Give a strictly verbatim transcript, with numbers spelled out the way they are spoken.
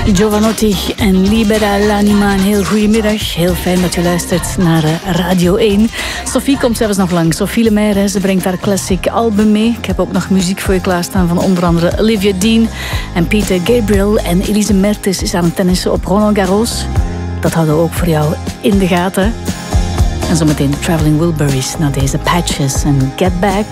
Jovanotti en Libera l'anima. Een heel goedemiddag. Heel fijn dat je luistert naar Radio één. Sophie komt zelfs nog langs. Sophie Lemaire, ze brengt haar classic album mee. Ik heb ook nog muziek voor je klaarstaan van onder andere Olivia Dean en Peter Gabriel. En Elise Mertens is aan het tennissen op Roland Garros. Dat houden we ook voor jou in de gaten. En zometeen de Traveling Wilburys naar deze Patches en Get Back.